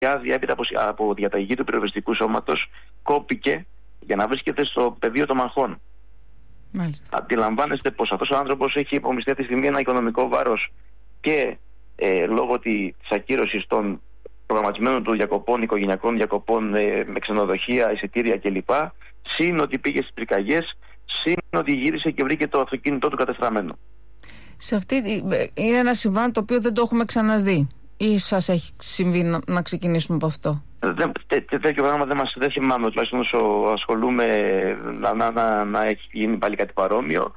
άδεια έπειτα από διαταγή του πυροσβεστικού σώματος κόπηκε για να βρίσκεται στο πεδίο των μαχών. Μάλιστα. Αντιλαμβάνεστε πως αυτός ο άνθρωπος έχει υπομειστεί αυτή τη στιγμή ένα οικονομικό βάρος και λόγω της ακύρωσης των προγραμματισμένων του διακοπών, οικογενειακών διακοπών με ξενοδοχεία, εισιτήρια κλπ. Συν ότι πήγε στις πυρκαγιές, συν ότι γύρισε και βρήκε το αυτοκίνητό του κατεστραμμένο. Είναι ένα συμβάν το οποίο δεν το έχουμε ξαναδεί, ή σας έχει συμβεί να ξεκινήσουμε από αυτό? Τέτοιο πράγμα δεν θυμάμαι, τουλάχιστον όσο ασχολούμαι, να έχει γίνει πάλι κάτι παρόμοιο.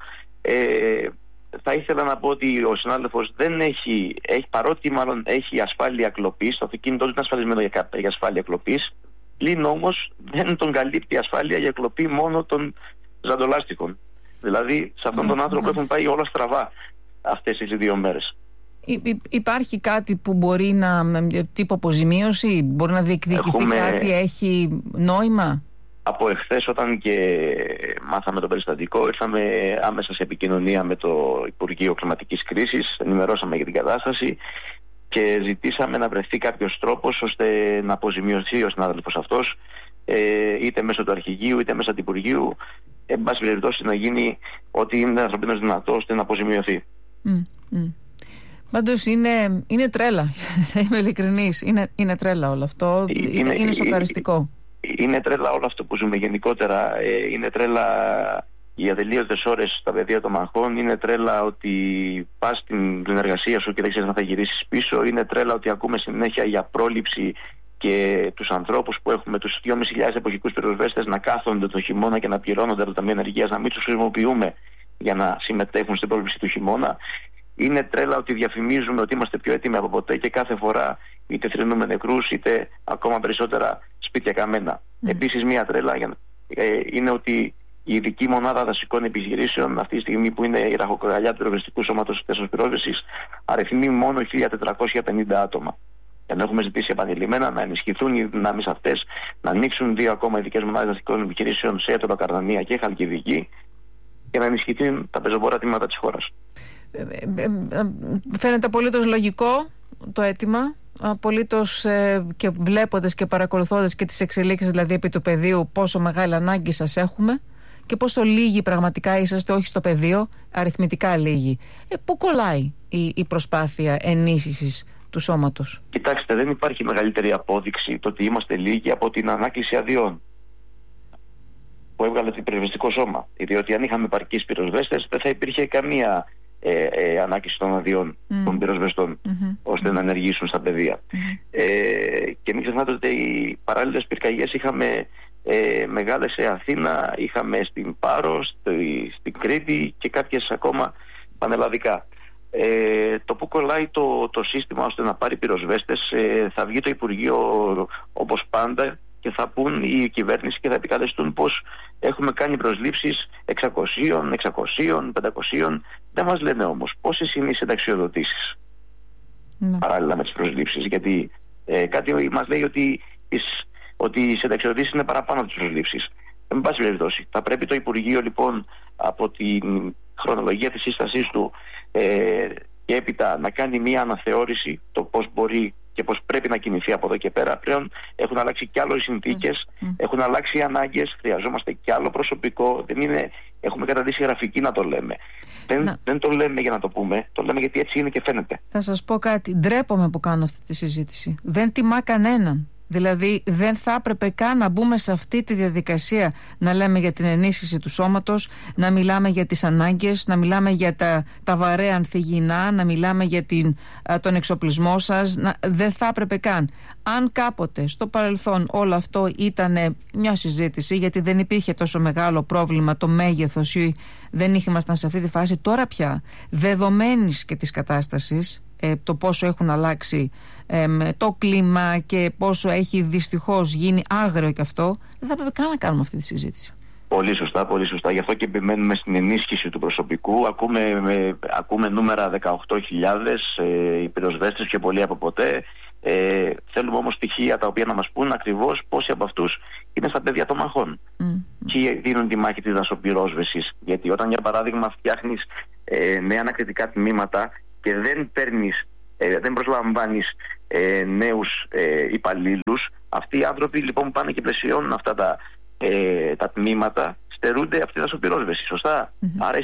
Θα ήθελα να πω ότι ο συνάδελφος δεν έχει, παρότι μάλλον έχει ασφάλεια κλοπής, το αυτοκίνητό του είναι ασφαλισμένο για ασφάλεια κλοπής, πλην όμως δεν τον καλύπτει ασφάλεια για κλοπή μόνο των ζαντολάστικων. Δηλαδή σε αυτόν τον άνθρωπο έχουν πάει όλα στραβά αυτές τις 2 μέρες. Υπάρχει κάτι που μπορεί να, τύπου αποζημίωση, μπορεί να διεκδικηθεί κάτι, έχει νόημα? Από εχθές, όταν και μάθαμε το περιστατικό, ήρθαμε άμεσα σε επικοινωνία με το Υπουργείο Κλιματικής Κρίσης, ενημερώσαμε για την κατάσταση και ζητήσαμε να βρεθεί κάποιος τρόπος ώστε να αποζημιωθεί ο συνάδελφος αυτός, είτε μέσω του αρχηγείου είτε μέσω του Υπουργείου, εν πάση περιπτώσει να γίνει ό,τι είναι ανθρωπίνως δυνατό ώστε να αποζημιωθεί. Πάντως είναι τρέλα, θα είμαι ειλικρινής, είναι τρέλα όλο αυτό, είναι σοκαριστικό. Είναι τρέλα όλο αυτό που ζούμε γενικότερα, είναι τρέλα οι ατελείωτες ώρες στα πεδία των μαχών, είναι τρέλα ότι πας στην εργασία σου και δεν ξέρεις να θα γυρίσεις πίσω, είναι τρέλα ότι ακούμε συνέχεια για πρόληψη και τους ανθρώπους που έχουμε, τους 2.500 εποχικούς πυροσβέστες, να κάθονται το χειμώνα και να πληρώνονται από τα ταμεία ενεργείας, να μην τους χρησιμοποιούμε για να συμμετέχουν στην πρόληψη του χειμώνα. Είναι τρέλα ότι διαφημίζουμε ότι είμαστε πιο έτοιμοι από ποτέ και κάθε φορά είτε θρηνούμε νεκρούς είτε ακόμα περισσότερα σπίτια καμένα. Επίσης, μια τρέλα είναι ότι η ειδική μονάδα δασικών επιχειρήσεων, αυτή τη στιγμή που είναι η ραχοκοκαλιά του πυροσβεστικού σώματος της πυρόσβεσης, αριθμεί μόνο 1.450 άτομα. Ενώ έχουμε ζητήσει επανειλημμένα να ενισχυθούν οι δυνάμεις αυτές, να ανοίξουν 2 ακόμα ειδικές μονάδες δασικών επιχειρήσεων σε Έτωλο, Καρδανία και Χαλκιδική και να ενισχυθούν τα πεζοπόρα τμήματα της χώρας. Φαίνεται απολύτως λογικό το αίτημα, απολύτως, και βλέποντας και παρακολουθώντας και τις εξελίξεις δηλαδή επί του πεδίου, πόσο μεγάλη ανάγκη σας έχουμε και πόσο λίγοι πραγματικά είσαστε, όχι στο πεδίο, αριθμητικά λίγοι. Πού κολλάει η προσπάθεια ενίσχυσης του σώματος? Κοιτάξτε, δεν υπάρχει μεγαλύτερη απόδειξη το ότι είμαστε λίγοι από την ανάκληση αδειών που έβγαλε το πυροσβεστικό σώμα. Διότι αν είχαμε επαρκείς πυροσβέστες, δεν θα υπήρχε καμία ανάκληση των αδειών των πυροσβεστών ώστε να ενεργήσουν στα πεδία. Και μην ξεχνάτε ότι οι παράλληλες πυρκαγιές είχαμε μεγάλες σε Αθήνα, είχαμε στην Πάρο, στην Κρήτη και κάποιες ακόμα πανελλαδικά. Το που κολλάει το σύστημα ώστε να πάρει πυροσβέστες, θα βγει το Υπουργείο όπως πάντα και θα πούν η κυβέρνηση και θα επικαλεστούν πως έχουμε κάνει προσλήψεις 600, 500, δεν μας λένε όμως πόσες είναι οι συνταξιοδοτήσεις παράλληλα με τις προσλήψεις, γιατί κάτι μας λέει ότι οι συνταξιοδοτήσεις είναι παραπάνω από τις προσλήψεις. Εν πάση περιπτώσει, θα πρέπει το Υπουργείο λοιπόν από την χρονολογία της σύστασής του και έπειτα να κάνει μια αναθεώρηση το πώς μπορεί και πώς πρέπει να κινηθεί από εδώ και πέρα. Πλέον έχουν αλλάξει κι άλλο οι συνθήκες, έχουν αλλάξει οι ανάγκες, χρειαζόμαστε κι άλλο προσωπικό. Έχουμε καταντήσει γραφική να το λέμε. Δεν το λέμε για να το πούμε, το λέμε γιατί έτσι είναι και φαίνεται. Θα σας πω κάτι, ντρέπομαι που κάνω αυτή τη συζήτηση. Δεν τιμά κανέναν. Δηλαδή δεν θα έπρεπε καν να μπούμε σε αυτή τη διαδικασία να λέμε για την ενίσχυση του σώματος, να μιλάμε για τις ανάγκες, να μιλάμε για τα βαρέα ανθυγιεινά, να μιλάμε για τον εξοπλισμό σας. Δεν θα έπρεπε καν. Αν κάποτε στο παρελθόν όλο αυτό ήταν μια συζήτηση, γιατί δεν υπήρχε τόσο μεγάλο πρόβλημα το μέγεθος ή δεν ήμασταν σε αυτή τη φάση, τώρα πια δεδομένης και της κατάστασης, το πόσο έχουν αλλάξει το κλίμα και πόσο έχει δυστυχώς γίνει άγριο και αυτό, δεν θα πρέπει καν να κάνουμε αυτή τη συζήτηση. Πολύ σωστά, πολύ σωστά. Γι' αυτό και επιμένουμε στην ενίσχυση του προσωπικού. Ακούμε νούμερα 18.000 οι πυροσβέστες, πιο πολλοί από ποτέ. Θέλουμε όμως στοιχεία τα οποία να μας πούν ακριβώς πόσοι από αυτούς είναι στα πεδία των μαχών. Ποιοι δίνουν τη μάχη της δασοπυρόσβεσης. Γιατί όταν για παράδειγμα φτιάχνεις νέα ανακριτικά τμήματα και δεν παίρνεις δεν προσλαμβάνεις νέους υπαλλήλους. Αυτοί οι άνθρωποι λοιπόν που πάνε και πλαισιώνουν αυτά τα τμήματα στερούνται αυτή τη δασοπυρόσβεση, σωστά? Άρα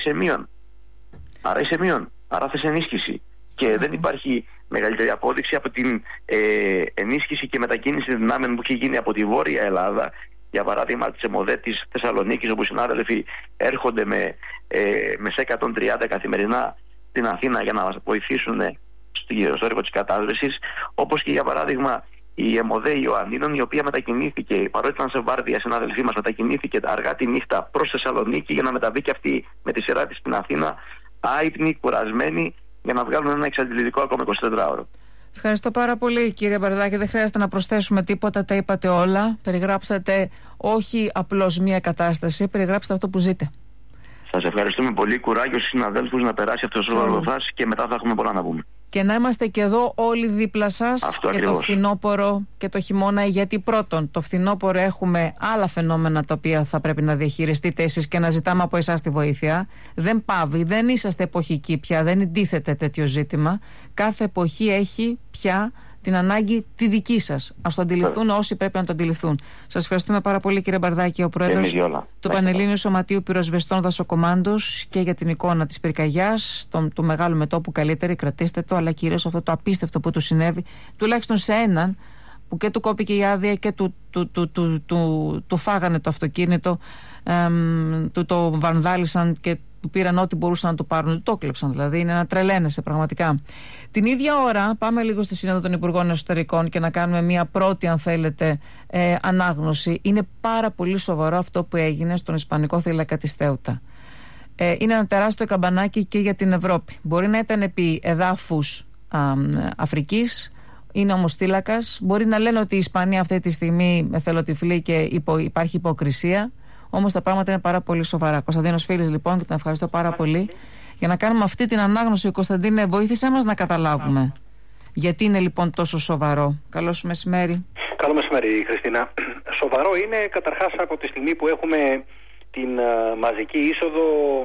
είσαι μείον. Άρα θες ενίσχυση. Και δεν υπάρχει μεγαλύτερη απόδειξη από την ενίσχυση και μετακίνηση δυνάμεων που έχει γίνει από τη Βόρεια Ελλάδα. Για παράδειγμα, της ΕΜΟΔΕ της Θεσσαλονίκης, όπου οι συνάδελφοι έρχονται με σε 130 καθημερινά στην Αθήνα για να μας βοηθήσουν στο έργο της κατάσβεσης. Όπως και για παράδειγμα η ΕΜΟΔΕ Ιωαννίνων, η οποία μετακινήθηκε, παρότι ήταν σε βάρδια, συνάδελφοί μας, μετακινήθηκε αργά τη νύχτα προς Θεσσαλονίκη για να μεταβεί και αυτή με τη σειρά της στην Αθήνα, άυπνοι, κουρασμένοι, για να βγάλουν ένα εξαντλητικό ακόμα 24ωρο. Ευχαριστώ πάρα πολύ, κύριε Μπαρδάκη. Δεν χρειάζεται να προσθέσουμε τίποτα, τα είπατε όλα. Περιγράψατε όχι απλώς μία κατάσταση, περιγράψατε αυτό που ζείτε. Σας ευχαριστούμε πολύ. Κουράγιο στους συναδέλφους να περάσει αυτό το σοβαροφάς και μετά θα έχουμε πολλά να πούμε. Και να είμαστε και εδώ όλοι δίπλα σας για το φθινόπωρο και το χειμώνα, γιατί πρώτον το φθινόπωρο έχουμε άλλα φαινόμενα τα οποία θα πρέπει να διαχειριστείτε εσείς και να ζητάμε από εσάς τη βοήθεια. Δεν πάβει, δεν είσαστε εποχικοί πια, δεν εντίθεται τέτοιο ζήτημα. Κάθε εποχή έχει πια την ανάγκη τη δική σας. Ας το αντιληφθούν όσοι πρέπει να το αντιληφθούν. Σας ευχαριστούμε πάρα πολύ, κύριε Μπαρδάκη, ο πρόεδρος του Πανελλήνιου Σωματείου Πυροσβεστών Δασοκομάντος, και για την εικόνα της πυρκαγιάς, του μεγάλου μετώπου. Καλύτερη, κρατήστε το, αλλά κυρίως αυτό το απίστευτο που του συνέβη, τουλάχιστον σε έναν που και του κόπηκε η άδεια και του φάγανε το αυτοκίνητο, του το βανδάλισαν και του πήραν ό,τι μπορούσαν να του πάρουν, του το κλέψαν δηλαδή. Είναι να τρελαίνεσαι πραγματικά. Την ίδια ώρα πάμε λίγο στη Σύνοδο των Υπουργών Εσωτερικών και να κάνουμε μια πρώτη, αν θέλετε, ανάγνωση. Είναι πάρα πολύ σοβαρό αυτό που έγινε στον Ισπανικό θύλακα της Θέουτα. Είναι ένα τεράστιο καμπανάκι και για την Ευρώπη. Μπορεί να ήταν επί εδάφους Αφρικής, είναι όμως θύλακας. Μπορεί να λένε ότι η Ισπανία αυτή τη στιγμή εθελοτυφλεί και υπάρχει υποκρισία. Όμως τα πράγματα είναι πάρα πολύ σοβαρά. Κωνσταντίνος Φίλης, λοιπόν, και τον ευχαριστώ πάρα πολύ. Για να κάνουμε αυτή την ανάγνωση, Κωνσταντίνε, βοήθησέ μας να καταλάβουμε γιατί είναι λοιπόν τόσο σοβαρό. Καλό σου μεσημέρι. Καλό μεσημέρι, Χριστίνα. Σοβαρό είναι καταρχάς από τη στιγμή που έχουμε την μαζική είσοδο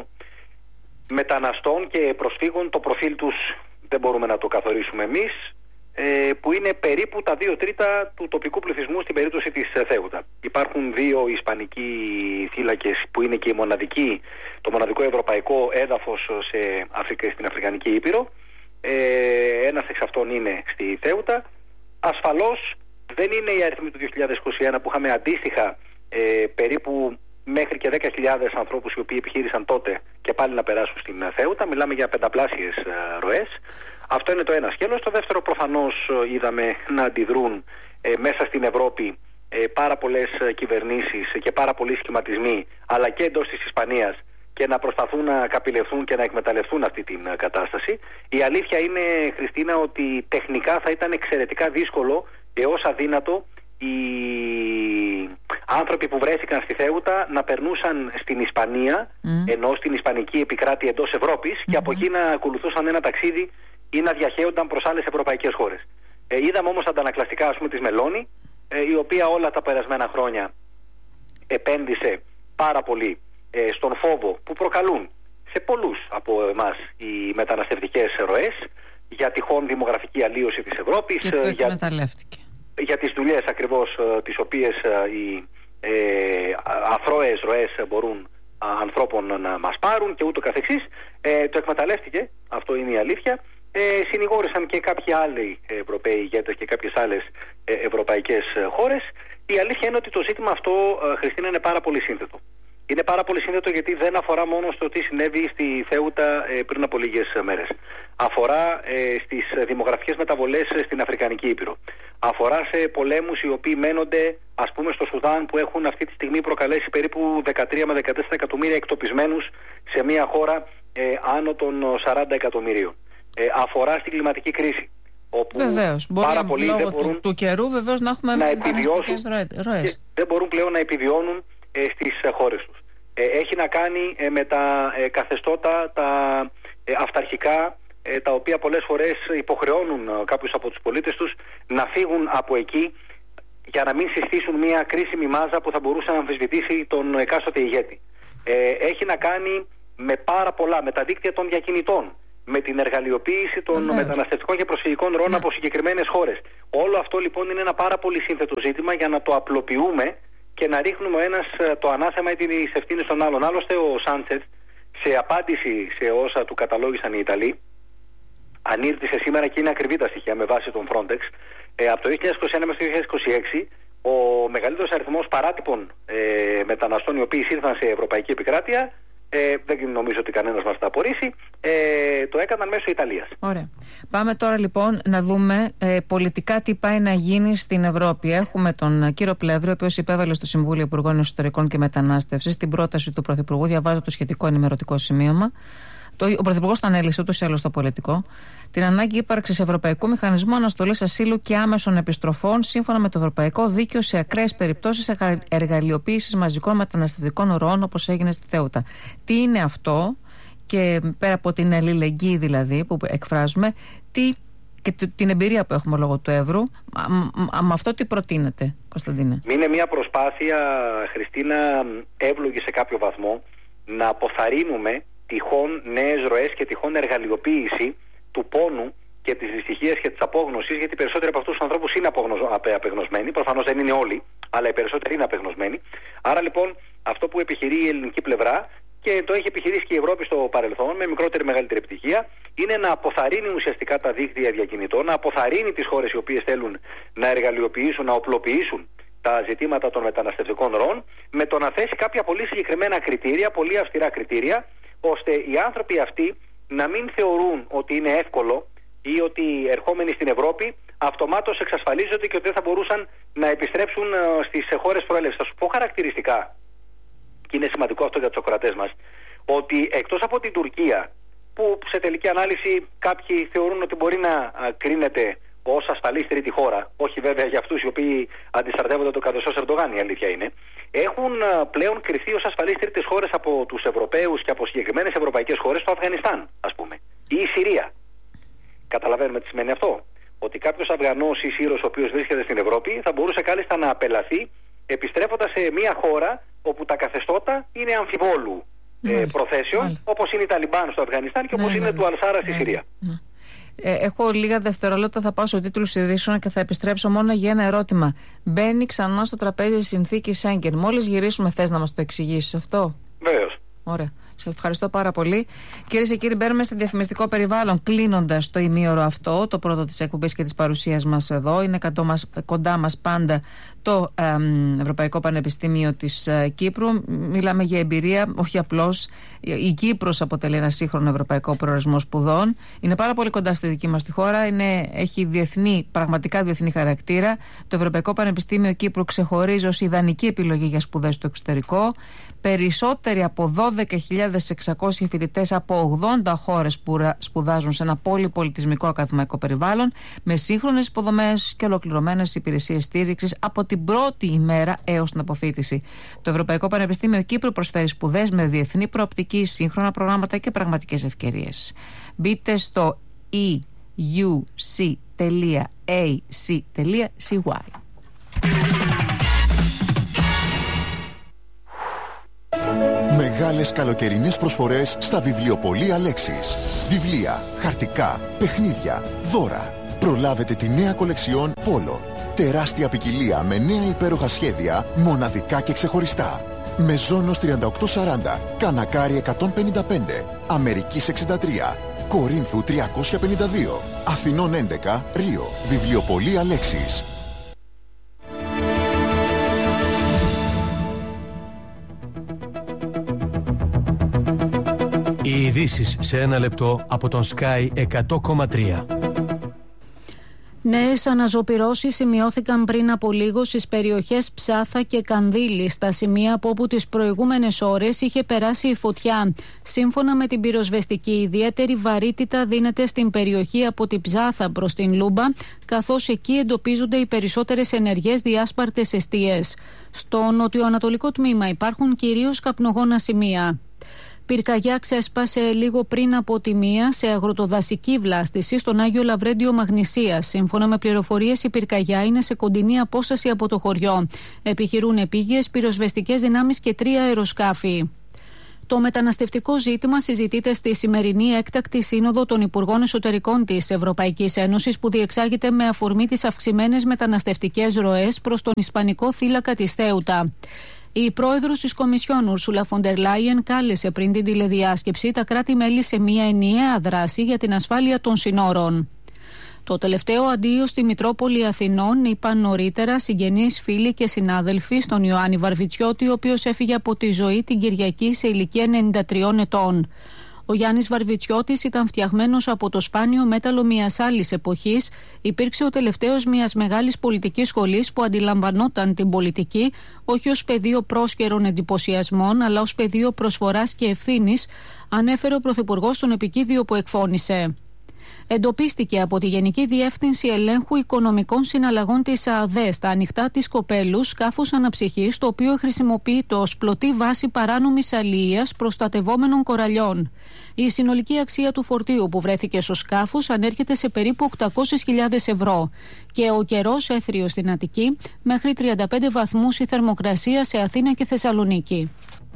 μεταναστών και προσφύγων. Το προφίλ τους δεν μπορούμε να το καθορίσουμε εμείς, που είναι περίπου τα 2/3 του τοπικού πληθυσμού στην περίπτωση της Θέουτα. Υπάρχουν 2 ισπανικοί θύλακες που είναι και το μοναδικό ευρωπαϊκό έδαφος στην Αφρικανική Ήπειρο. Ένας εξ αυτών είναι στη Θέουτα. Ασφαλώς δεν είναι οι αριθμοί του 2021 που είχαμε αντίστοιχα περίπου μέχρι και 10.000 ανθρώπους οι οποίοι επιχείρησαν τότε και πάλι να περάσουν στην Θέουτα. Μιλάμε για πενταπλάσιες ροές. Αυτό είναι το ένα σκέλος. Το δεύτερο, προφανώς είδαμε να αντιδρούν μέσα στην Ευρώπη πάρα πολλές κυβερνήσεις και πάρα πολλοί σχηματισμοί, αλλά και εντός της Ισπανίας, και να προσπαθούν να καπηλευθούν και να εκμεταλλευτούν αυτή την κατάσταση. Η αλήθεια είναι, Χριστίνα, ότι τεχνικά θα ήταν εξαιρετικά δύσκολο έως αδύνατο οι άνθρωποι που βρέθηκαν στη Θέουτα να περνούσαν στην Ισπανία, ενώ στην Ισπανική επικράτεια εντός Ευρώπης, και από εκεί να ακολουθούσαν ένα ταξίδι ή να διαχέονταν προς άλλες ευρωπαϊκές χώρες. Είδαμε όμως αντανακλαστικά, ας πούμε, της Μελώνη, η οποία όλα τα περασμένα χρόνια επένδυσε πάρα πολύ στον φόβο που προκαλούν σε πολλούς από εμάς οι μεταναστευτικές ροές, για τυχόν δημογραφική αλλίωση της Ευρώπης, για τις δουλειές ακριβώς τις οποίες οι αθρώες ροές μπορούν ανθρώπων να μας πάρουν και ούτω καθεξής. Το εκμεταλλεύτηκε, αυτό είναι η αλήθεια. Συνηγόρησαν και κάποιοι άλλοι Ευρωπαίοι ηγέτες και κάποιες άλλες ευρωπαϊκές χώρες. Η αλήθεια είναι ότι το ζήτημα αυτό, Χριστίνα, είναι πάρα πολύ σύνθετο. Είναι πάρα πολύ σύνθετο γιατί δεν αφορά μόνο στο τι συνέβη στη Θέουτα πριν από λίγες μέρες. Αφορά στις δημογραφικές μεταβολές στην Αφρικανική Ήπειρο. Αφορά σε πολέμους οι οποίοι μένονται, ας πούμε, στο Σουδάν, που έχουν αυτή τη στιγμή προκαλέσει περίπου 13 με 14 εκατομμύρια εκτοπισμένους σε μια χώρα άνω των 40 εκατομμυρίων. Αφορά στην κλιματική κρίση. Βεβαίως, πάρα πολλοί δεν μπορούν του καιρού βεβαίως να έχουμε μεταναστευτικές ροές. Δεν μπορούν πλέον να επιβιώνουν στις χώρες τους. Έχει να κάνει με τα καθεστώτα, τα αυταρχικά, τα οποία πολλές φορές υποχρεώνουν κάποιους από τους πολίτες τους να φύγουν από εκεί για να μην συστήσουν μια κρίσιμη μάζα που θα μπορούσε να αμφισβητήσει τον εκάστοτε ηγέτη. Έχει να κάνει με πάρα πολλά, με τα δίκτυα των διακινητών. με την εργαλειοποίηση των μεταναστευτικών και προσφυγικών ροών από συγκεκριμένες χώρες. Όλο αυτό λοιπόν είναι ένα πάρα πολύ σύνθετο ζήτημα για να το απλοποιούμε και να ρίχνουμε ο ένας το ανάθεμα ή τις ευθύνες των άλλων. Άλλωστε ο Σάντσετ, σε απάντηση σε όσα του καταλόγησαν οι Ιταλοί, ανήρτησε σήμερα, και είναι ακριβή τα στοιχεία με βάση τον Frontex, από το 2021 μέχρι το 2026 ο μεγαλύτερος αριθμός παράτυπων μεταναστών οι οποίοι ήρθαν σε ευρωπαϊκή επικράτεια, δεν νομίζω ότι κανένας μας τα απορρίσει, το έκαναν μέσω Ιταλίας. Ωραία. Πάμε τώρα λοιπόν να δούμε πολιτικά τι πάει να γίνει στην Ευρώπη. Έχουμε τον κύριο Πλεύρη, ο οποίος υπέβαλε στο Συμβούλιο Υπουργών Εσωτερικών και Μετανάστευσης την πρόταση του Πρωθυπουργού. Διαβάζω το σχετικό ενημερωτικό σημείωμα. Ο Πρωθυπουργός τον έλυσε ούτως ή άλλως στο πολιτικό. Την ανάγκη ύπαρξης Ευρωπαϊκού Μηχανισμού Αναστολής Ασύλου και άμεσων επιστροφών σύμφωνα με το Ευρωπαϊκό Δίκαιο σε ακραίες περιπτώσεις εργαλειοποίησης μαζικών μεταναστευτικών ροών, όπως έγινε στη Θέουτα. Τι είναι αυτό, και πέρα από την αλληλεγγύη δηλαδή που εκφράζουμε, και την εμπειρία που έχουμε λόγω του Εύρου, με αυτό τι προτείνεται, Κωνσταντίνε? Είναι μια προσπάθεια, Χριστίνα, εύλογη σε κάποιο βαθμό, να αποθαρρύνουμε τυχόν νέες ροές και τυχόν εργαλειοποίηση του πόνου και της δυστυχίας και της απόγνωσης, γιατί οι περισσότεροι από αυτούς τους ανθρώπους είναι απεγνωσμένοι. Προφανώς δεν είναι όλοι, αλλά οι περισσότεροι είναι απεγνωσμένοι. Άρα λοιπόν αυτό που επιχειρεί η ελληνική πλευρά, και το έχει επιχειρήσει και η Ευρώπη στο παρελθόν με μικρότερη ή μεγαλύτερη επιτυχία, είναι να αποθαρρύνει ουσιαστικά τα δίκτυα διακινητών, να αποθαρρύνει τις χώρες οι οποίες θέλουν να εργαλειοποιήσουν, να οπλοποιήσουν τα ζητήματα των μεταναστευτικών ροών, με το να θέσει κάποια πολύ συγκεκριμένα κριτήρια, πολύ αυστηρά κριτήρια, ώστε οι άνθρωποι αυτοί να μην θεωρούν ότι είναι εύκολο ή ότι ερχόμενοι στην Ευρώπη αυτομάτως εξασφαλίζονται και ότι δεν θα μπορούσαν να επιστρέψουν στις χώρες προέλευσης. Θα σου πω χαρακτηριστικά, και είναι σημαντικό αυτό για τους ακροατές μας, ότι εκτός από την Τουρκία, που σε τελική ανάλυση κάποιοι θεωρούν ότι μπορεί να κρίνεται ως ασφαλής τρίτη χώρα, όχι βέβαια για αυτούς οι οποίοι αντιστρατεύονται το καθεστώς Ερντογάν, η αλήθεια είναι, έχουν πλέον κριθεί ως ασφαλείς τρίτες χώρες από τους Ευρωπαίους και από συγκεκριμένες ευρωπαϊκές χώρες, το Αφγανιστάν, ας πούμε, ή η Συρία. Καταλαβαίνουμε τι σημαίνει αυτό? Ότι κάποιος Αφγανός ή Σύρος ο οποίος βρίσκεται στην Ευρώπη θα μπορούσε κάλλιστα να απελαθεί επιστρέφοντας σε μια χώρα όπου τα καθεστώτα είναι αμφιβόλου προθέσεων, όπως είναι η Ταλιμπάν στο Αφγανιστάν και όπως είναι του Αλσάρα στη Συρία. Έχω λίγα δευτερόλεπτα, θα πάω στο τίτλο ειδήσεων και θα επιστρέψω μόνο για ένα ερώτημα. Μπαίνει ξανά στο τραπέζι η συνθήκη Σέγγεν. Μόλις γυρίσουμε, θες να μας το εξηγήσεις αυτό? Βεβαίως. Ωραία. Σε ευχαριστώ πάρα πολύ. Κυρίες και κύριοι, μπαίνουμε σε διαφημιστικό περιβάλλον, κλείνοντας το ημίωρο αυτό, το πρώτο της εκπομπής και της παρουσίας μας εδώ. Είναι κοντά μας πάντα το Ευρωπαϊκό Πανεπιστήμιο της Κύπρου. Μιλάμε για εμπειρία, όχι απλώς. Η Κύπρος αποτελεί ένα σύγχρονο ευρωπαϊκό προορισμό σπουδών. Είναι πάρα πολύ κοντά στη δική μας τη χώρα. Έχει πραγματικά διεθνή χαρακτήρα. Το Ευρωπαϊκό Πανεπιστήμιο Κύπρου ξεχωρίζει ως ιδανική επιλογή για σπουδές στο εξωτερικό. Περισσότεροι από 12.600 φοιτητές από 80 χώρες που σπουδάζουν σε ένα πολυπολιτισμικό ακαδημαϊκό περιβάλλον, με σύγχρονες υποδομές και ολοκληρωμένες υπηρεσίες στήριξης από την πρώτη ημέρα έως την αποφοίτηση. Το Ευρωπαϊκό Πανεπιστήμιο Κύπρου προσφέρει σπουδές με διεθνή προοπτική, σύγχρονα προγράμματα και πραγματικές ευκαιρίες. Μπείτε στο euc.ac.cy. Μεγάλες καλοκαιρινές προσφορές στα βιβλιοπωλεία Λέξης. Βιβλία, χαρτικά, παιχνίδια, δώρα. Προλάβετε τη νέα κολεξιόν Πόλο. Τεράστια ποικιλία με νέα υπέροχα σχέδια, μοναδικά και ξεχωριστά. Μεζόνος 3840, Κανακάρι 155, Αμερικής 63, Κορίνθου 352, Αθηνών 11, Ρίο. Βιβλιοπωλεία Λέξης. Οι ειδήσεις σε ένα λεπτό από τον Sky 100,3. Νέες αναζωπυρώσεις σημειώθηκαν πριν από λίγο στις περιοχές Ψάθα και Κανδύλη, στα σημεία από όπου τις προηγούμενες ώρες είχε περάσει η φωτιά. Σύμφωνα με την πυροσβεστική, ιδιαίτερη βαρύτητα δίνεται στην περιοχή από την Ψάθα προς την Λούμπα, καθώς εκεί εντοπίζονται οι περισσότερες ενεργές διάσπαρτες εστίες. Στο νοτιοανατολικό τμήμα υπάρχουν κυρίως καπνογόνα σημεία. Πυρκαγιά ξέσπασε λίγο πριν από τη 1 σε αγροτοδασική βλάστηση στον Άγιο Λαβρέντιο Μαγνησίας. Σύμφωνα με πληροφορίες, η πυρκαγιά είναι σε κοντινή απόσταση από το χωριό. Επιχειρούν επίγειες πυροσβεστικές δυνάμεις και 3 αεροσκάφη. Το μεταναστευτικό ζήτημα συζητείται στη σημερινή έκτακτη σύνοδο των Υπουργών Εσωτερικών της Ευρωπαϊκής Ένωσης, που διεξάγεται με αφορμή τις αυξημένες μεταναστευτικές ροές προς τον Ισπανικό θύλακα της Θέουτα. Η πρόεδρος της Κομισιόν, Ούρσουλα φον ντερ Λάιεν, κάλεσε πριν την τηλεδιάσκεψη τα κράτη-μέλη σε μια ενιαία δράση για την ασφάλεια των συνόρων. Το τελευταίο αντίο στη Μητρόπολη Αθηνών είπαν νωρίτερα συγγενείς, φίλοι και συνάδελφοι στον Ιωάννη Βαρβιτσιώτη, ο οποίος έφυγε από τη ζωή την Κυριακή σε ηλικία 93 ετών. Ο Γιάννης Βαρβιτσιώτης ήταν φτιαγμένος από το σπάνιο μέταλλο μιας άλλης εποχής. Υπήρξε ο τελευταίος μιας μεγάλης πολιτικής σχολής που αντιλαμβανόταν την πολιτική όχι ως πεδίο πρόσκαιρων εντυπωσιασμών, αλλά ως πεδίο προσφοράς και ευθύνης, ανέφερε ο Πρωθυπουργός στον επικείδιο που εκφώνησε. Εντοπίστηκε από τη Γενική Διεύθυνση Ελέγχου Οικονομικών Συναλλαγών της ΑΑΔΕ στα ανοιχτά της Κοπέλους σκάφος αναψυχής, το οποίο χρησιμοποιείται ως πλωτή βάση παράνομης αλληλείας προστατευόμενων κοραλιών. Η συνολική αξία του φορτίου που βρέθηκε στο σκάφος ανέρχεται σε περίπου 800.000 ευρώ και ο καιρός έθριος στην Αττική, μέχρι 35 βαθμούς η θερμοκρασία σε Αθήνα και Θεσσαλονίκη.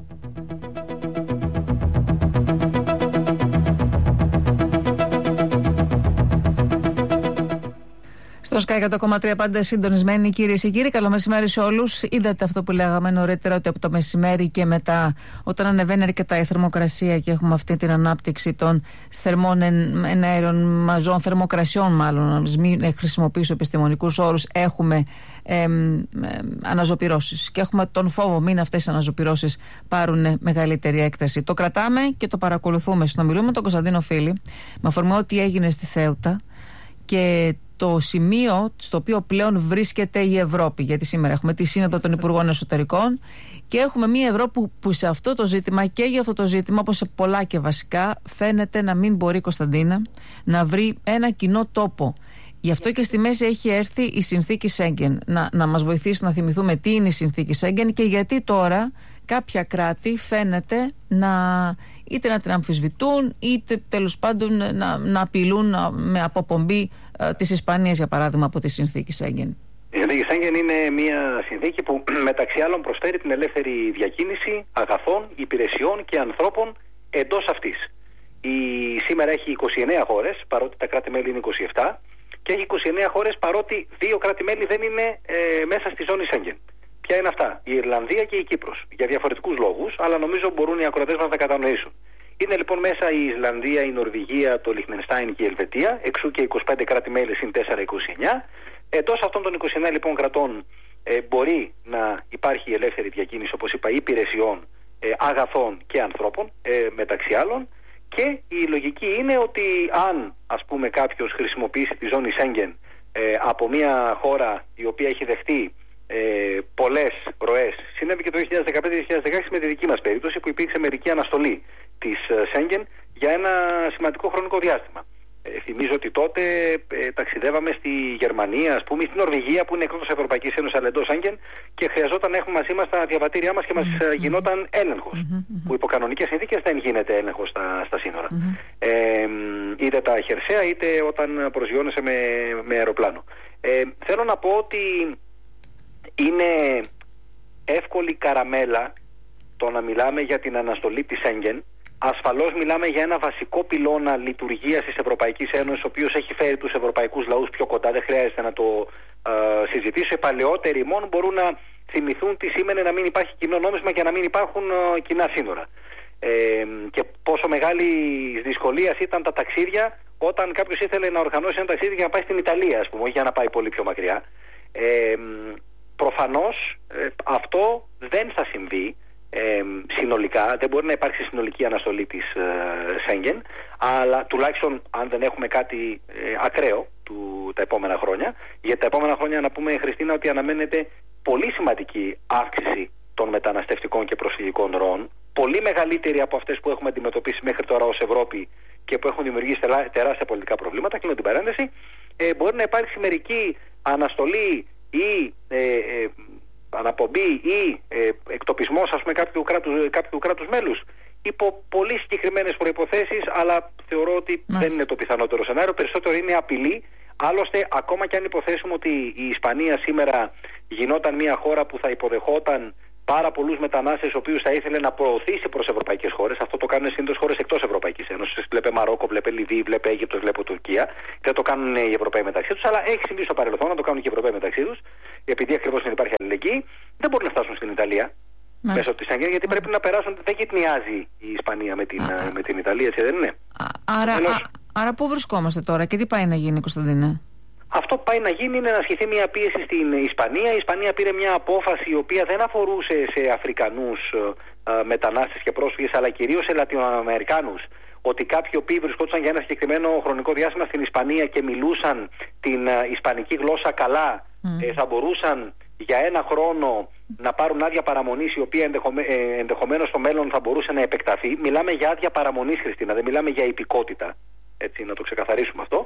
Στο Sky 100,3 πάντα συντονισμένοι, κυρίες και κύριοι. Καλό μεσημέρι σε όλους. Είδατε αυτό που λέγαμε νωρίτερα, ότι από το μεσημέρι και μετά, όταν ανεβαίνει αρκετά η θερμοκρασία και έχουμε αυτή την ανάπτυξη των θερμών εναέριων μαζών, θερμοκρασιών μάλλον, να μην χρησιμοποιήσω επιστημονικούς όρους, έχουμε αναζωπυρώσεις. Και έχουμε τον φόβο μην αυτές οι αναζωπυρώσεις πάρουν μεγαλύτερη έκταση. Το κρατάμε και το παρακολουθούμε. Συνομιλούμε με τον Κωνσταντίνο Φίλη, με αφορμή ό,τι έγινε στη Θέουτα και το σημείο στο οποίο πλέον βρίσκεται η Ευρώπη. Γιατί σήμερα έχουμε τη Σύνοδο των Υπουργών Εσωτερικών και έχουμε μια Ευρώπη που σε αυτό το ζήτημα και για αυτό το ζήτημα, όπως σε πολλά και βασικά, φαίνεται να μην μπορεί, Κωνσταντίνα, να βρει ένα κοινό τόπο. Γι' αυτό και στη μέση έχει έρθει η συνθήκη Σέγγεν. Να μας βοηθήσει να θυμηθούμε τι είναι η συνθήκη Σέγγεν και γιατί τώρα κάποια κράτη φαίνεται είτε να την αμφισβητούν, είτε τέλος πάντων να απειλούν με αποπομπή της Ισπανίας, για παράδειγμα, από τη συνθήκη Σέγγεν. Η συνθήκη Σέγγεν είναι μια συνθήκη που μεταξύ άλλων προσφέρει την ελεύθερη διακίνηση αγαθών, υπηρεσιών και ανθρώπων εντός αυτής. Σήμερα έχει 29 χώρες, παρότι τα κράτη-μέλη είναι 27, και έχει 29 χώρες παρότι 2 κράτη-μέλη δεν είναι μέσα στη ζώνη Σέγγεν. Ποια είναι αυτά? Η Ιρλανδία και η Κύπρος. Για διαφορετικούς λόγους, αλλά νομίζω μπορούν οι ακροατές μας να κατανοήσουν. Είναι λοιπόν μέσα η Ισλανδία, η Νορβηγία, το Λιχτενστάιν και η Ελβετία, εξού και 25 κράτη-μέλη συν 4, 29. Εντός αυτών των 29 λοιπόν κρατών μπορεί να υπάρχει ελεύθερη διακίνηση, όπως είπα, υπηρεσιών, αγαθών και ανθρώπων, μεταξύ άλλων. Και η λογική είναι ότι αν, ας πούμε, κάποιος χρησιμοποιήσει τη ζώνη Σέγγεν από μια χώρα η οποία έχει δεχτεί πολλές ροές, συνέβη και το 2015-2016 με τη δική μας περίπτωση, που υπήρξε μερική αναστολή της Σέγγεν για ένα σημαντικό χρονικό διάστημα. Θυμίζω ότι τότε ταξιδεύαμε στη Γερμανία, ας πούμε, στην Νορβηγία, που είναι εκτός της Ευρωπαϊκής Ένωσης αλλά εντός Σέγγεν, και χρειαζόταν να έχουμε μαζί μας τα διαβατήριά μας και μας γινόταν έλεγχος. Που υπό κανονικές συνθήκες δεν γίνεται έλεγχος στα σύνορα. Είτε τα χερσαία είτε όταν προσγειώνεσαι με αεροπλάνο. Θέλω να πω ότι είναι εύκολη καραμέλα το να μιλάμε για την αναστολή της Σέγγεν. Ασφαλώς μιλάμε για ένα βασικό πυλώνα λειτουργίας της Ευρωπαϊκής Ένωσης, ο οποίος έχει φέρει τους ευρωπαϊκούς λαούς πιο κοντά. Δεν χρειάζεται να το συζητήσω. Οι παλαιότεροι μόνο μπορούν να θυμηθούν τι σήμαινε να μην υπάρχει κοινό νόμισμα και να μην υπάρχουν κοινά σύνορα. Και πόσο μεγάλη δυσκολία ήταν τα ταξίδια όταν κάποιος ήθελε να οργανώσει ένα ταξίδι για να πάει στην Ιταλία, ας πούμε, όχι για να πάει πολύ πιο μακριά. Προφανώς αυτό δεν θα συμβεί συνολικά, δεν μπορεί να υπάρξει συνολική αναστολή της Σέγγεν, αλλά τουλάχιστον αν δεν έχουμε κάτι ακραίο τα επόμενα χρόνια. Για τα επόμενα χρόνια, να πούμε, Χριστίνα, ότι αναμένεται πολύ σημαντική αύξηση των μεταναστευτικών και προσφυγικών ροών, πολύ μεγαλύτερη από αυτές που έχουμε αντιμετωπίσει μέχρι τώρα ως Ευρώπη και που έχουν δημιουργήσει τεράστια πολιτικά προβλήματα. Κλείνω την παρένθεση. Μπορεί να υπάρξει μερική αναστολή ή αναπομπή ή εκτοπισμός, ας πούμε, κάποιου κράτους μέλους υπό πολύ συγκεκριμένες προϋποθέσεις, αλλά θεωρώ ότι δεν είναι το πιθανότερο σενάριο. Περισσότερο είναι απειλή. Άλλωστε, ακόμα και αν υποθέσουμε ότι η Ισπανία σήμερα γινόταν μια χώρα που θα υποδεχόταν πάρα πολλούς μετανάστες, τους οποίους θα ήθελε να προωθήσει προς ευρωπαϊκές χώρες. Αυτό το κάνουν συνήθως χώρες εκτός Ευρωπαϊκής Ένωσης. Βλέπε Μαρόκο, βλέπε Λιβύη, βλέπε Αίγυπτος, βλέπε Τουρκία. Δεν το κάνουν οι Ευρωπαίοι μεταξύ τους, αλλά έχει συμβεί στο παρελθόν να το κάνουν και οι Ευρωπαίοι μεταξύ τους, επειδή ακριβώς δεν υπάρχει αλληλεγγύη. Δεν μπορούν να φτάσουν στην Ιταλία μέσω της Σέγγεν, γιατί πρέπει να περάσουν. Δεν γυτνιάζει η Ισπανία με την Ιταλία, έτσι δεν είναι? Άρα πού βρισκόμαστε τώρα και τι πάει να γίνει, Κωνσταντίνε? Αυτό που πάει να γίνει είναι να ασκηθεί μια πίεση στην Ισπανία. Η Ισπανία πήρε μια απόφαση η οποία δεν αφορούσε σε Αφρικανούς μετανάστες και πρόσφυγες, αλλά κυρίως σε Λατινοαμερικάνους. Ότι κάποιοι οποίοι βρισκόντουσαν για ένα συγκεκριμένο χρονικό διάστημα στην Ισπανία και μιλούσαν την ισπανική γλώσσα καλά, θα μπορούσαν για ένα χρόνο να πάρουν άδεια παραμονής, η οποία ενδεχομένως στο μέλλον θα μπορούσε να επεκταθεί. Μιλάμε για άδεια παραμονής, Χριστίνα, δεν μιλάμε για υπηκότητα. Έτσι, να το ξεκαθαρίσουμε αυτό.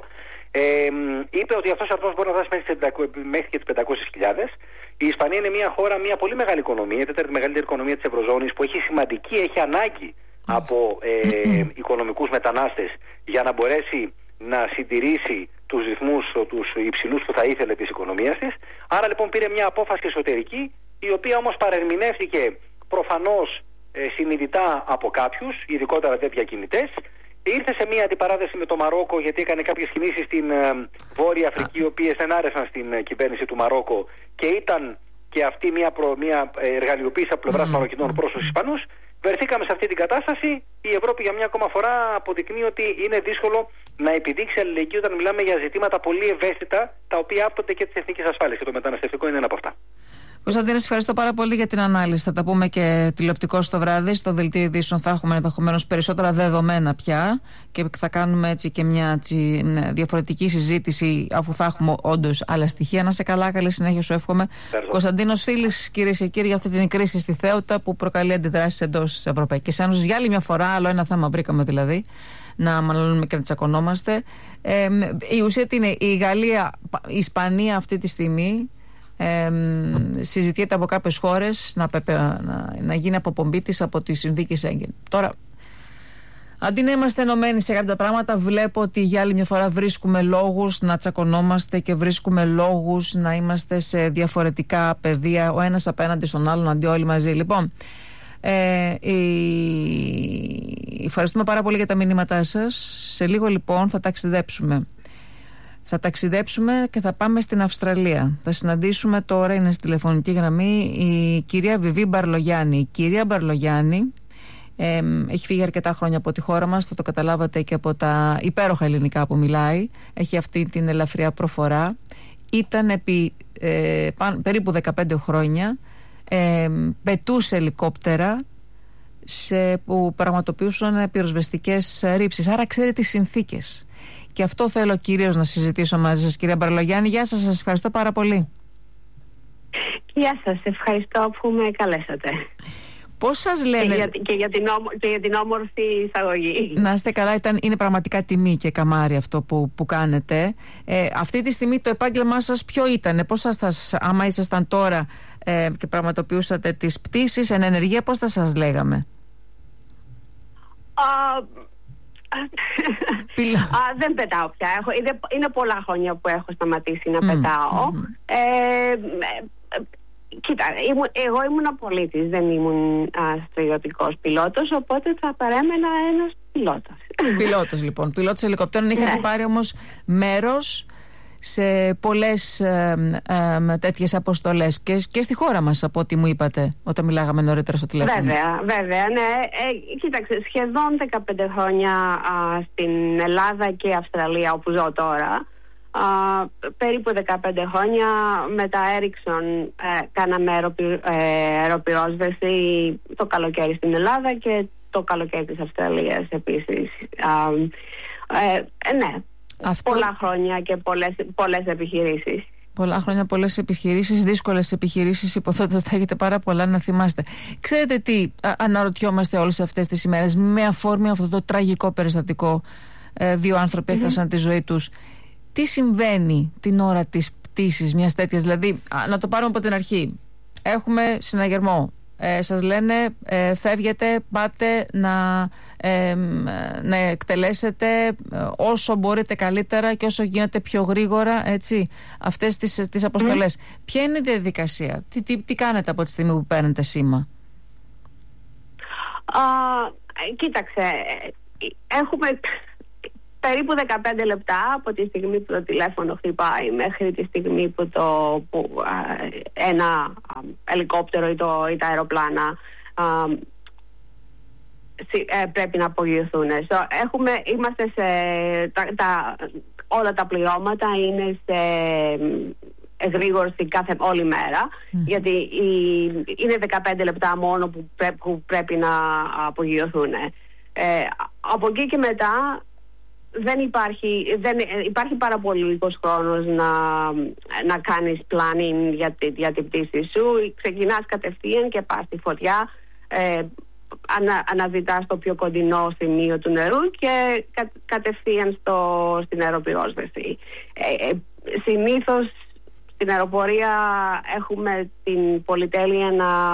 Είπε ότι αυτός ο αριθμός μπορεί να φτάσει μέχρι και τις 500.000. Η Ισπανία είναι μια χώρα, μια πολύ μεγάλη οικονομία, η τέταρτη μεγαλύτερη οικονομία της Ευρωζώνης, που έχει ανάγκη από οικονομικούς μετανάστες για να μπορέσει να συντηρήσει τους ρυθμούς τους υψηλούς που θα ήθελε της οικονομίας της. Άρα λοιπόν πήρε μια απόφαση εσωτερική, η οποία όμως παρερμηνεύτηκε προφανώς συνειδητά από κάποιους, ειδικότερα δε διακινητές. Ήρθε σε μια αντιπαράθεση με το Μαρόκο, γιατί έκανε κάποιες κινήσεις στην Βόρεια Αφρική, οι οποίες δεν άρεσαν στην κυβέρνηση του Μαρόκο, και ήταν και αυτή μια εργαλειοποίηση από πλευράς Μαροκινών προς τους Ισπανούς. Βρεθήκαμε σε αυτή την κατάσταση. Η Ευρώπη για μια ακόμα φορά αποδεικνύει ότι είναι δύσκολο να επιδείξει αλληλεγγύη όταν μιλάμε για ζητήματα πολύ ευαίσθητα, τα οποία άπτονται και της εθνικής ασφάλειας, και το μεταναστευτικό είναι ένα από αυτά. Κωνσταντίνε, ευχαριστώ πάρα πολύ για την ανάλυση. Θα τα πούμε και τηλεοπτικώς το βράδυ. Στο δελτίο ειδήσεων θα έχουμε ενδεχομένως περισσότερα δεδομένα πια και θα κάνουμε έτσι και μια διαφορετική συζήτηση, αφού θα έχουμε όντως άλλα στοιχεία. Να σε καλά, καλή συνέχεια σου εύχομαι. Κωνσταντίνος Φίλης, κυρίες και κύριοι, για αυτή την κρίση στη Θέουτα που προκαλεί αντιδράσεις εντός της Ευρωπαϊκής Ένωσης. Για άλλη μια φορά, άλλο ένα θέμα βρήκαμε δηλαδή, να μαλώνουμε και να τσακωνόμαστε. Η ουσία είναι η Γαλλία, η Ισπανία αυτή τη στιγμή. Συζητιέται από κάποιες χώρες να γίνει αποπομπή της από τη συνθήκη Σέγγεν. Τώρα, αντί να είμαστε ενωμένοι σε κάποια πράγματα, βλέπω ότι για άλλη μια φορά βρίσκουμε λόγους να τσακωνόμαστε και βρίσκουμε λόγους να είμαστε σε διαφορετικά πεδία, ο ένας απέναντι στον άλλον, αντί όλοι μαζί. Λοιπόν, ευχαριστούμε πάρα πολύ για τα μηνύματά σας. Σε λίγο λοιπόν θα ταξιδέψουμε. Θα ταξιδέψουμε και θα πάμε στην Αυστραλία. Θα συναντήσουμε τώρα, είναι στη τηλεφωνική γραμμή, η κυρία Βιβί Μπαρλογιάννη. Η κυρία Μπαρλογιάννη έχει φύγει αρκετά χρόνια από τη χώρα μας, θα το καταλάβατε και από τα υπέροχα ελληνικά που μιλάει. Έχει αυτή την ελαφριά προφορά. Ήταν επί περίπου 15 χρόνια, πετούσε ελικόπτερα που πραγματοποιούσαν πυροσβεστικές ρήψεις. Άρα ξέρει τις συνθήκες. Και αυτό θέλω κυρίως να συζητήσω μαζί σας, κυρία Μπαρλογιάννη. Γεια σας, σας ευχαριστώ πάρα πολύ. Γεια σας, ευχαριστώ που με καλέσατε. Πώς σας λένε... Και για την όμορφη εισαγωγή. Να είστε καλά, είναι πραγματικά τιμή και καμάρι αυτό που κάνετε. Αυτή τη στιγμή το επάγγελμά σας ποιο ήτανε, πώς άμα ήσασταν τώρα και πραγματοποιούσατε τις πτήσεις εν ενεργεία, πώς θα σας λέγαμε? Δεν πετάω πια. Είναι πολλά χρόνια που έχω σταματήσει να πετάω. Κοίτα, εγώ ήμουν πολίτης, δεν ήμουν στρατιωτικός πιλότος, οπότε θα παρέμενα ένας πιλότος. Πιλότος λοιπόν, πιλότος ελικοπτέρων. Είχατε πάρει όμως μέρος σε πολλές τέτοιες αποστολές και στη χώρα μας, από ό,τι μου είπατε όταν μιλάγαμε νωρίτερα στο τηλέφωνο. Βέβαια, ναι. Κοίταξε, σχεδόν 15 χρόνια στην Ελλάδα και Αυστραλία, όπου ζω τώρα. Περίπου 15 χρόνια με τα Ericsson κάναμε αεροπυρόσβεση το καλοκαίρι στην Ελλάδα και το καλοκαίρι της Αυστραλίας επίσης. Ναι. Πολλά χρόνια και πολλές επιχειρήσεις. Πολλά χρόνια, πολλές επιχειρήσεις, δύσκολες επιχειρήσεις. Υποθέτω ότι θα έχετε πάρα πολλά να θυμάστε. Ξέρετε τι αναρωτιόμαστε όλες αυτές τις ημέρες, με αφορμή αυτό το τραγικό περιστατικό? Δύο άνθρωποι έχασαν τη ζωή τους. Τι συμβαίνει την ώρα της πτήσης μιας τέτοιας? Δηλαδή, να το πάρουμε από την αρχή. Έχουμε συναγερμό. σας λένε φεύγετε, πάτε να εκτελέσετε όσο μπορείτε καλύτερα και όσο γίνεται πιο γρήγορα, έτσι, αυτές τις αποστολές. Ποια είναι η διαδικασία, τι κάνετε από τη στιγμή που παίρνετε σήμα? Κοίταξε, έχουμε περίπου 15 λεπτά από τη στιγμή που το τηλέφωνο χτυπάει μέχρι τη στιγμή που ένα ελικόπτερο ή τα αεροπλάνα πρέπει να απογειωθούν. Είμαστε όλα τα πληρώματα είναι σε εγρήγορση όλη μέρα, γιατί είναι 15 λεπτά μόνο που πρέπει να απογειωθούν. Από εκεί και μετά δεν υπάρχει πάρα πολύ λίγος χρόνος να κάνεις planning για την πτήση σου. Ξεκινάς κατευθείαν και πας στη φωτιά, αναζητάς το πιο κοντινό σημείο του νερού και κατευθείαν στην αεροπυρόσβεση. Συνήθως στην αεροπορία έχουμε την πολυτέλεια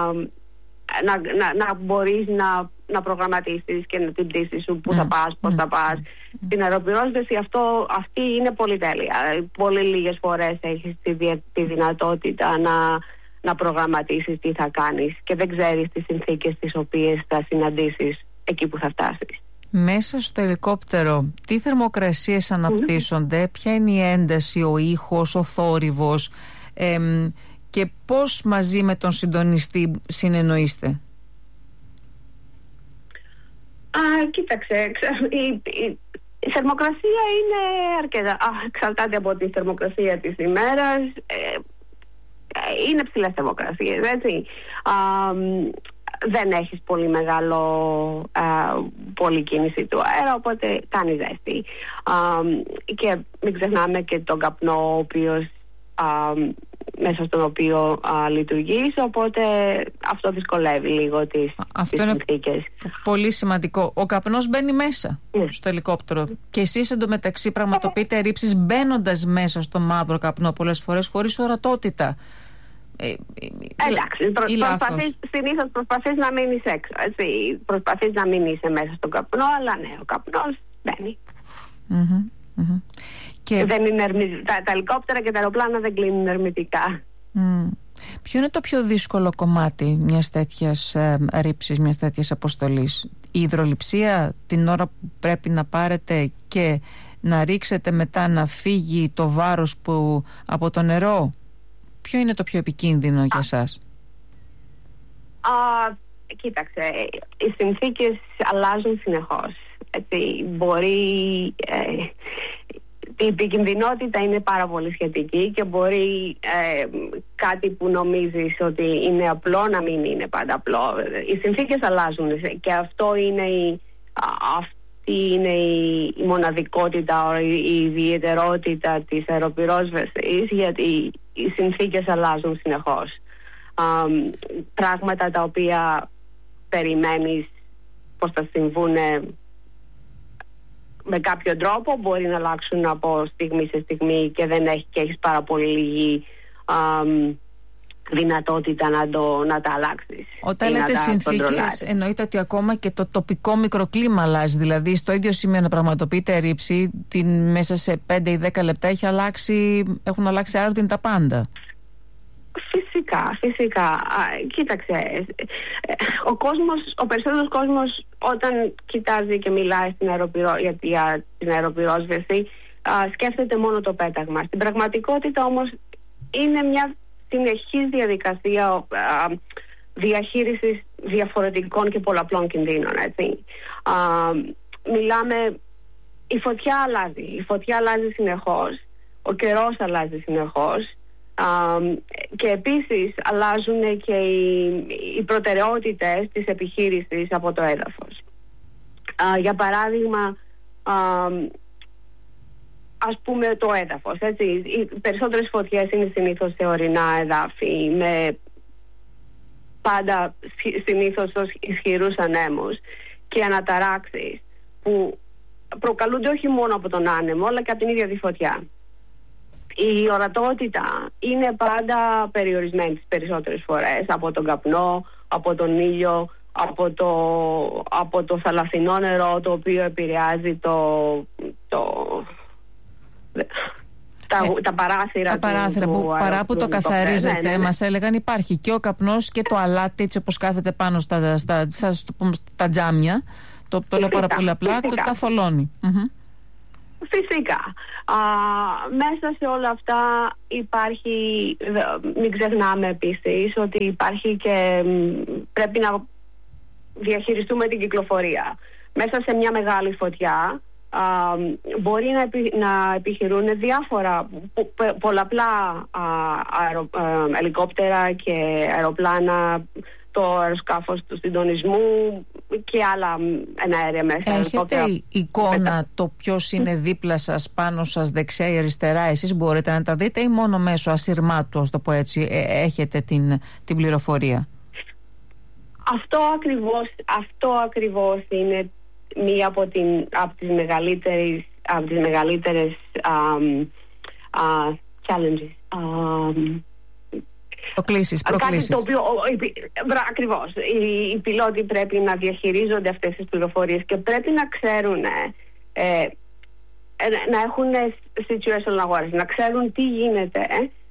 να μπορείς να προγραμματίσεις και την πτήση σου, που θα πας, πώς θα πας. Στην αεροπυρόσβεση αυτή είναι πολυτέλεια. Πολύ λίγες φορές έχεις τη δυνατότητα να προγραμματίσεις τι θα κάνεις και δεν ξέρεις τις συνθήκες τις οποίες θα συναντήσεις εκεί που θα φτάσεις. Μέσα στο ελικόπτερο τι θερμοκρασίες αναπτύσσονται, ποια είναι η ένταση, ο ήχος, ο θόρυβος, και πώς μαζί με τον συντονιστή συνεννοείστε? Κοίταξε, η θερμοκρασία είναι αρκετά, εξαρτάται από τη θερμοκρασία της ημέρας, είναι ψηλές θερμοκρασίες, έτσι. Δεν έχεις πολύ μεγάλο πολλή κίνηση του αέρα, οπότε κάνει ζέστη. Και μην ξεχνάμε και τον καπνό, ο οποίος μέσα στον οποίο λειτουργείς, οπότε αυτό δυσκολεύει λίγο τις συνθήκες. Είναι πολύ σημαντικό. Ο καπνός μπαίνει μέσα στο ελικόπτερο και εσείς εντωμεταξύ πραγματοποιείτε ρήψεις μπαίνοντας μέσα στο μαύρο καπνό πολλές φορές χωρίς ορατότητα. Εντάξει, συνήθως προσπαθείς να μείνεις έξω, έτσι. Προσπαθείς να μην είσαι μέσα στον καπνό, αλλά ναι, ο καπνός μπαίνει. Και δεν είναι τα ελικόπτερα και τα αεροπλάνα δεν κλείνουν ερμητικά. Ποιο είναι το πιο δύσκολο κομμάτι μιας τέτοιας ρήψης, μιας τέτοιας αποστολής? Η υδρολειψία την ώρα που πρέπει να πάρετε και να ρίξετε μετά να φύγει το βάρος από το νερό? Ποιο είναι το πιο επικίνδυνο για εσάς? Κοίταξε, οι συνθήκες αλλάζουν συνεχώς. Έτσι, η επικινδυνότητα είναι πάρα πολύ σχετική και μπορεί κάτι που νομίζεις ότι είναι απλό να μην είναι πάντα απλό. Οι συνθήκες αλλάζουν και αυτή είναι η μοναδικότητα, η ιδιαιτερότητα της αεροπυρόσβεσης, γιατί οι συνθήκες αλλάζουν συνεχώς. Πράγματα τα οποία περιμένεις πως θα συμβούν με κάποιο τρόπο μπορεί να αλλάξουν από στιγμή σε στιγμή και έχεις πάρα πολύ λίγη δυνατότητα να τα αλλάξεις. Όταν λέτε συνθήκες, εννοείται ότι ακόμα και το τοπικό μικροκλίμα αλλάζει. Δηλαδή στο ίδιο σημείο να πραγματοποιείτε ρήψη μέσα σε 5 ή 10 λεπτά έχουν αλλάξει άρδιν τα πάντα. Φυσικά. Κοίταξε, ο περισσότερος κόσμος όταν κοιτάζει και μιλάει για την αεροπυρόσβεση σκέφτεται μόνο το πέταγμα. Στην πραγματικότητα όμως είναι μια συνεχής διαδικασία διαχείρισης διαφορετικών και πολλαπλών κινδύνων, έτσι. Η φωτιά αλλάζει συνεχώς, ο καιρός αλλάζει συνεχώς, και επίσης αλλάζουν και οι προτεραιότητες της επιχείρησης από το έδαφος. Για παράδειγμα, ας πούμε το έδαφος, έτσι. Οι περισσότερες φωτιές είναι συνήθως σε ορεινά εδάφη με πάντα συνήθως ισχυρούς ανέμους και αναταράξεις που προκαλούνται όχι μόνο από τον άνεμο αλλά και από την ίδια τη φωτιά. η ορατότητα είναι πάντα περιορισμένη τις περισσότερες φορές από τον καπνό, από τον ήλιο, από το θαλασσινό νερό, το οποίο επηρεάζει τα παράθυρα. Τα παράθυρα που παρά που το καθαρίζεται, μας έλεγαν, υπάρχει και ο καπνός και το αλάτι, έτσι όπως κάθεται πάνω στα τζάμια. Το λέω πάρα πολύ απλά, τα θολώνει. Φυσικά. Μέσα σε όλα αυτά υπάρχει, μην ξεχνάμε επίσης ότι υπάρχει και πρέπει να διαχειριστούμε την κυκλοφορία. Μέσα σε μια μεγάλη φωτιά μπορεί να επιχειρούν πολλαπλά ελικόπτερα και αεροπλάνα, το αεροσκάφος του συντονισμού και άλλα εναέρια μέσα. Έχετε εικόνα το ποιος είναι δίπλα σας, πάνω σας, δεξιά ή αριστερά? Εσείς μπορείτε να τα δείτε ή μόνο μέσω ασυρμάτου, ας το πω έτσι, έχετε την πληροφορία? Αυτό ακριβώς είναι μία από τις μεγαλύτερες challenges. Προκλήσεις. Κάτι το οποίο ακριβώς οι πιλότοι πρέπει να διαχειρίζονται αυτές τις πληροφορίες και πρέπει να ξέρουν να έχουν situational awareness, να ξέρουν τι γίνεται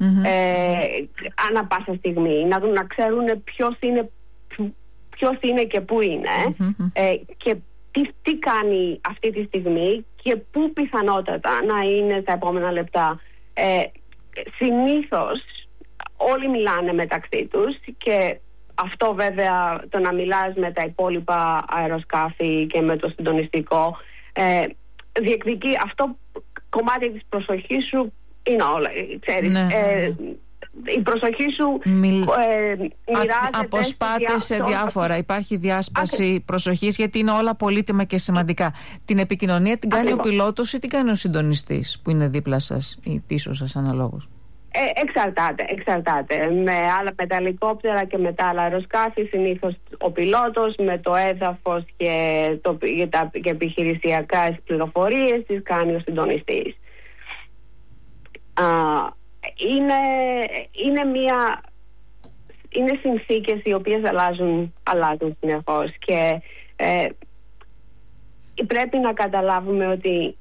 ανά πάσα στιγμή, να ξέρουν ποιος είναι και πού είναι και τι κάνει αυτή τη στιγμή και πού πιθανότατα να είναι τα επόμενα λεπτά. Συνήθως όλοι μιλάνε μεταξύ τους και αυτό βέβαια, το να μιλάς με τα υπόλοιπα αεροσκάφη και με το συντονιστικό, διεκδικεί αυτό κομμάτι της προσοχής σου, είναι όλα, ξέρεις. Η προσοχή σου μοιράζεται, αποσπάται σε διάφορα. Υπάρχει διάσπαση προσοχής, γιατί είναι όλα πολύτιμα και σημαντικά. Την επικοινωνία την κάνει ο πιλότος ή την κάνει ο συντονιστής που είναι δίπλα σας ή πίσω σας αναλόγως? Εξαρτάται. Με τα ελικόπτερα και με τα άλλα αεροσκάφη, συνήθως ο πιλότος, με το έδαφος και επιχειρησιακά πληροφορίες τις κάνει ο συντονιστής. Είναι συνθήκες οι οποίες αλλάζουν συνεχώς και πρέπει να καταλάβουμε ότι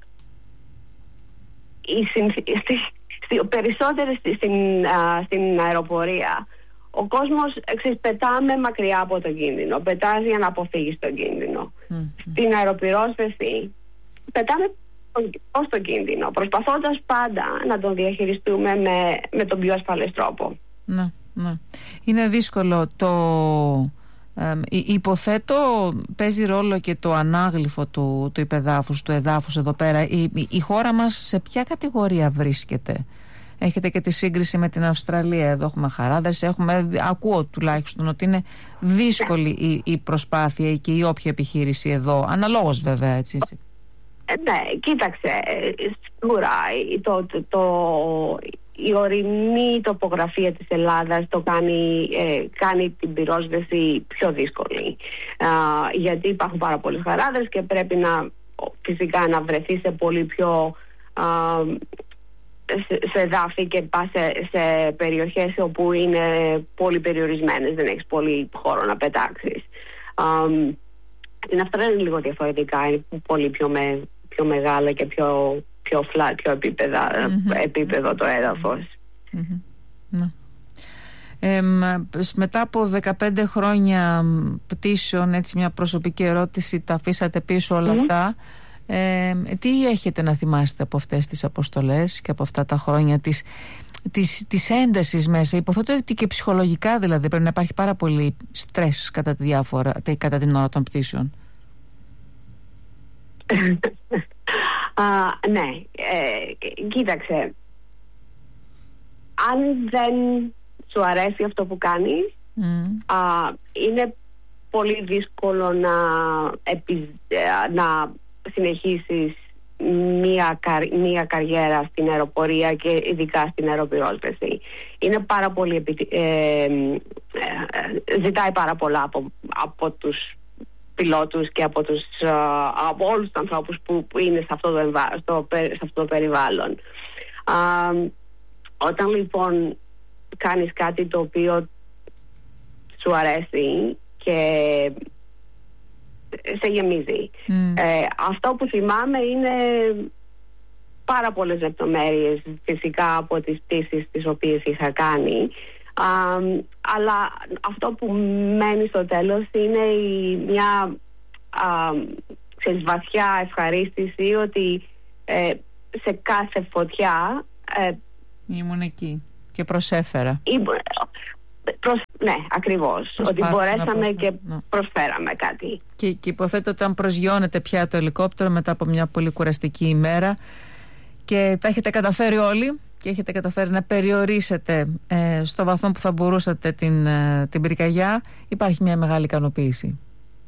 περισσότερες στην αεροπορία ο κόσμος πετάμε μακριά από τον κίνδυνο, πετάς για να αποφύγεις τον κίνδυνο. Στην αεροπυρόσβεση πετάμε ως τον κίνδυνο, προσπαθώντας πάντα να τον διαχειριστούμε με τον πιο ασφαλές τρόπο. Ναι. Είναι δύσκολο. Υποθέτω παίζει ρόλο και το ανάγλυφο του υπεδάφους, του εδάφους εδώ πέρα. Η χώρα μας σε ποια κατηγορία βρίσκεται? Έχετε και τη σύγκριση με την Αυστραλία. Εδώ έχουμε χαράδες, ακούω τουλάχιστον ότι είναι δύσκολη η προσπάθεια και η όποια επιχείρηση εδώ, αναλόγως βέβαια, έτσι. Ναι, κοίταξε, σίγουρα η ορεινή τοπογραφία της Ελλάδας κάνει την πυρόσβεση πιο δύσκολη, γιατί υπάρχουν πάρα πολλές χαράδες και πρέπει φυσικά να βρεθεί σε πολύ πιο σε εδάφη και πας σε περιοχές όπου είναι πολύ περιορισμένες, δεν έχεις πολύ χώρο να πετάξεις. Στην Αυστραλία είναι λίγο διαφορετικά, είναι πολύ πιο μεγάλα και πιο flat, πιο επίπεδο το έδαφος. Μετά από 15 χρόνια πτήσεων, έτσι μια προσωπική ερώτηση, τα αφήσατε πίσω όλα αυτά, τι έχετε να θυμάστε από αυτές τις αποστολές και από αυτά τα χρόνια της έντασης μέσα? Υποθέτω ότι και ψυχολογικά δηλαδή πρέπει να υπάρχει πάρα πολύ στρες κατά την ώρα των πτήσεων. Ναι, κοίταξε, αν δεν σου αρέσει αυτό που κάνεις, είναι πολύ δύσκολο να συνεχίσεις μία καριέρα στην αεροπορία και ειδικά στην αεροπυρόσβεση. Είναι πάρα πολύ ζητάει πάρα πολλά από τους πιλότους και από όλους τους ανθρώπους που είναι σε αυτό το περιβάλλον. Όταν λοιπόν κάνεις κάτι το οποίο σου αρέσει και σε γεμίζει, αυτό που θυμάμαι είναι πάρα πολλές λεπτομέρειες φυσικά από τις πτήσεις τις οποίες είχα κάνει, αλλά αυτό που μένει στο τέλος είναι μια βαθιά ευχαρίστηση ότι σε κάθε φωτιά ήμουν εκεί και προσέφερα. Ναι, ακριβώς. Ότι μπορέσαμε και προσφέραμε κάτι. Και υποθέτω όταν προσγειώνεται πια το ελικόπτερο μετά από μια πολύ κουραστική ημέρα και τα έχετε καταφέρει όλοι και έχετε καταφέρει να περιορίσετε στο βαθμό που θα μπορούσατε την πυρκαγιά, υπάρχει μια μεγάλη ικανοποίηση.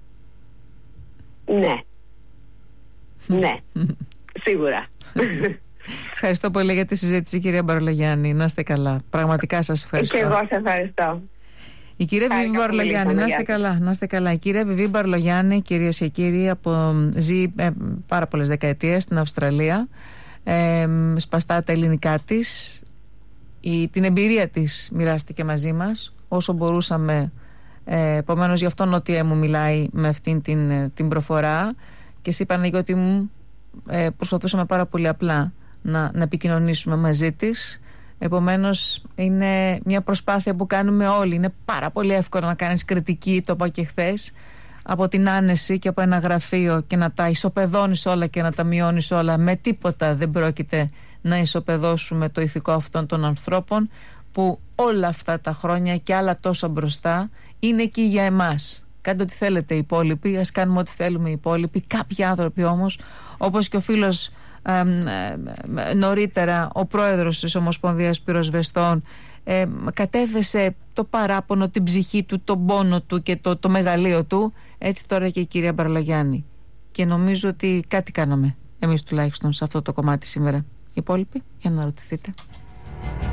Ναι. Ναι. Σίγουρα. Ευχαριστώ πολύ για τη συζήτηση, κυρία Μπαρολογιάννη. Να είστε καλά. Πραγματικά σας ευχαριστώ. Και εγώ σας ευχαριστώ. Η κυρία Βιβί Μπαρολογιάννη, να είστε καλά. Η κυρία Βιβί Μπαρολογιάννη, κυρίες και κύριοι, ζει πάρα πολλές δεκαετίες στην Αυστραλία. Σπαστά τα ελληνικά της. Την εμπειρία της μοιράστηκε μαζί μας όσο μπορούσαμε. Επομένως, γι' αυτό νότια μου μιλάει με αυτήν την προφορά. Και εσύ, Παναγιώτη μου, προσπαθούσαμε πάρα πολύ απλά να επικοινωνήσουμε μαζί της. Επομένως, είναι μια προσπάθεια που κάνουμε όλοι. Είναι πάρα πολύ εύκολο να κάνεις κριτική, το είπα και χθες, από την άνεση και από ένα γραφείο και να τα ισοπεδώνεις όλα και να τα μειώνεις όλα. Με τίποτα δεν πρόκειται να ισοπεδώσουμε το ηθικό αυτών των ανθρώπων που όλα αυτά τα χρόνια και άλλα τόσα μπροστά είναι εκεί για εμάς. Κάντε ό,τι θέλετε οι υπόλοιποι, ας κάνουμε ό,τι θέλουμε οι υπόλοιποι. Κάποιοι άνθρωποι όμως, όπως και ο φίλος νωρίτερα, ο πρόεδρος της Ομοσπονδίας Πυροσβεστών, κατέθεσε το παράπονο, την ψυχή του, τον πόνο του και το μεγαλείο του. Έτσι τώρα και η κυρία Μπαρολογιάννη. Και νομίζω ότι κάτι κάναμε εμείς τουλάχιστον σε αυτό το κομμάτι σήμερα. Οι υπόλοιποι, για να ρωτηθείτε.